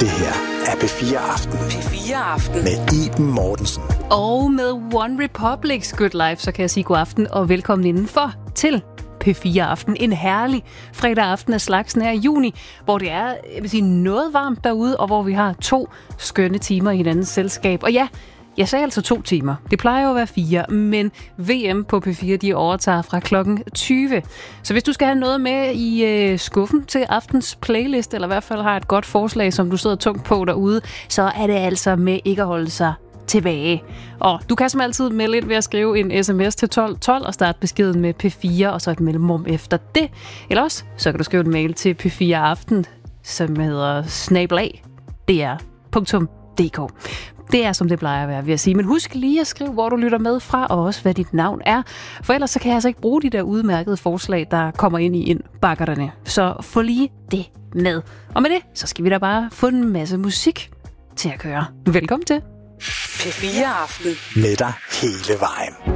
Det her er P4 Aften. P4 Aften. Med Iben Mortensen. Og med One Republic's Good Life, så kan jeg sige god aften og velkommen indenfor til P4 Aften. En herlig fredag aften af slagsen her i juni, hvor det er, jeg vil sige, noget varmt derude, og hvor vi har 2 skønne timer i hinandens selskab. Og ja, jeg sagde altså 2 timer. Det plejer jo at være 4, men VM på P4, de overtager fra klokken 20. Så hvis du skal have noget med i skuffen til aftens playlist, eller i hvert fald har et godt forslag, som du sidder tungt på derude, så er det altså med ikke at holde sig tilbage. Og du kan som altid melde ind ved at skrive en sms til 1212 og starte beskeden med P4 og så et mellemrum efter det. Eller også, så kan du skrive en mail til P4 Aften, som hedder @dr.dk. Det er, som det plejer at være, vil jeg sige. Men husk lige at skrive, hvor du lytter med fra, og også, hvad dit navn er. For ellers så kan jeg altså ikke bruge de der udmærkede forslag, der kommer ind i indbakkerne. Så få lige det med. Og med det, så skal vi da bare få en masse musik til at køre. Velkommen til. P4 Aften. Med dig hele vejen.